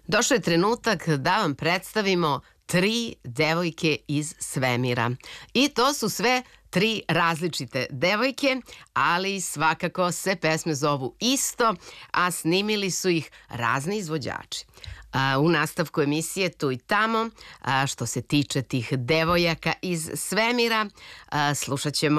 Došao je trenutak da vam predstavimo 3 devojke iz svemira. I to su sve 3 različite devojke, ali svakako se pesme zovu isto, a snimili su ih razni izvođači. U nastavku emisije Tu i tamo, što se tiče tih devojaka iz svemira, slušat ćemo